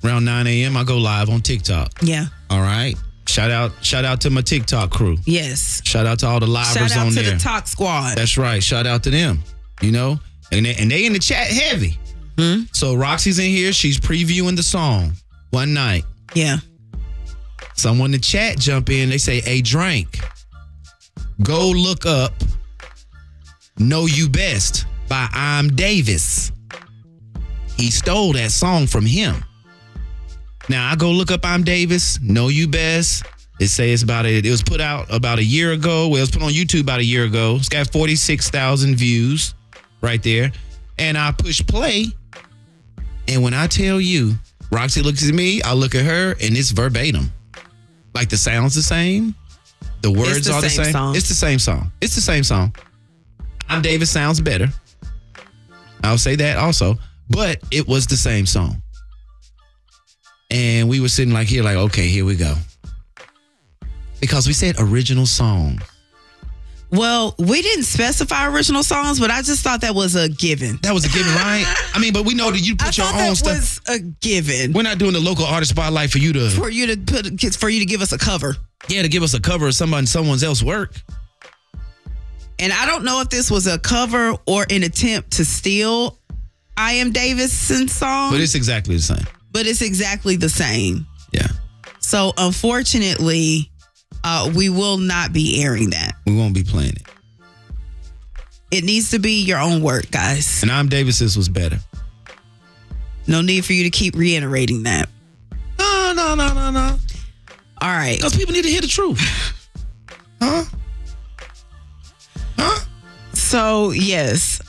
around 9 a.m., I go live on TikTok. Yeah. All right. Shout out to my TikTok crew. Yes. Shout out to all the livers on there. Shout out to the Talk Squad. That's right. Shout out to them. You know, and they in the chat heavy. So Roxy's in here. She's previewing the song one night. Yeah. Someone in the chat jump in. They say, "Hey, Drank, go look up Know You Best by I'm Davis." He stole that song from him. Now I go look up I'm Davis, Know You Best. It says it was put out about a year ago. Well, it was put on YouTube about a year ago. It's got 46,000 views right there. And I push play. And when I tell you, Roxy looks at me, I look at her, and it's verbatim. Like the sound's the same. The words are the same. It's the same song. It's the same song. I'm Davis sounds better. I'll say that also. But it was the same song. And we were sitting like here, like, okay, here we go. Because we said original song. Well, we didn't specify original songs, but I just thought that was a given. That was a given, right? I mean, but we know that you put your own stuff. That was a given. We're not doing the local artist spotlight for you to give us a cover. Yeah, to give us a cover of someone else's work. And I don't know if this was a cover or an attempt to steal I Am Davis's song. But it's exactly the same. Yeah. So unfortunately, we will not be airing that. We won't be playing it. It needs to be your own work, guys. And I'm Davis's was better. No need for you to keep reiterating that. No. All right. Because people need to hear the truth. Huh? So, yes.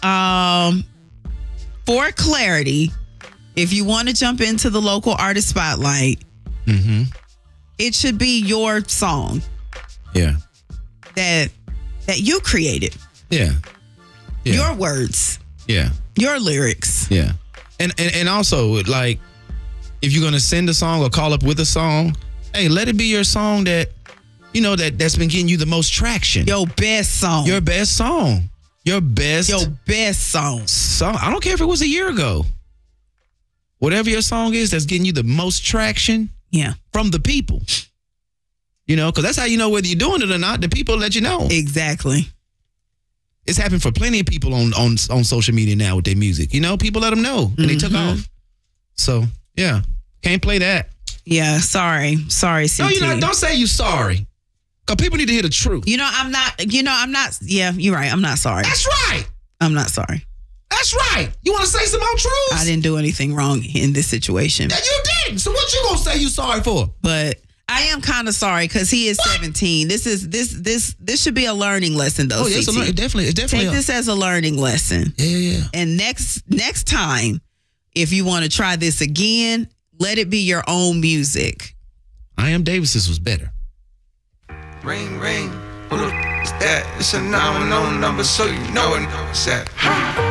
For clarity, if you want to jump into the local artist spotlight, it should be your song. Yeah. That you created. Yeah. Your words. Yeah. Your lyrics. Yeah. And also, like, if you're going to send a song or call up with a song, hey, let it be your song that, you know, that's been getting you the most traction. Your best song. Your best song. Your best song. I don't care if it was a year ago. Whatever your song is that's getting you the most traction. Yeah. From the people. You know, because that's how you know whether you're doing it or not. The people let you know. Exactly. It's happened for plenty of people on social media now with their music. You know, people let them know and they took off. So, yeah. Can't play that. Yeah, sorry, CT. No, you know, don't say you sorry. Because people need to hear the truth. I'm not. Yeah, you're right. I'm not sorry. That's right. I'm not sorry. That's right. You want to say some more truths? I didn't do anything wrong in this situation. Yeah, you didn't. So what you going to say you sorry for? But I am kind of sorry because he is 17. This should be a learning lesson, though. Oh, yes, it definitely. Take this as a learning lesson. Yeah. And next time, if you want to try this again, let it be your own music. I Am Davis's was better. Ring, ring. Who the f*** is that? It's a 910 number, so you know it. It's that.